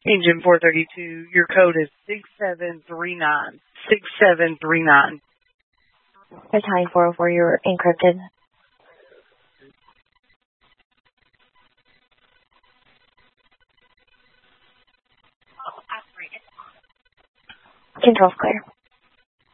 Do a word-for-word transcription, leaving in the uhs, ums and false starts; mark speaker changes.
Speaker 1: Engine four thirty-two, your code is six seven three nine. six seven three nine.
Speaker 2: Battalion four oh four, you're encrypted. Control's clear.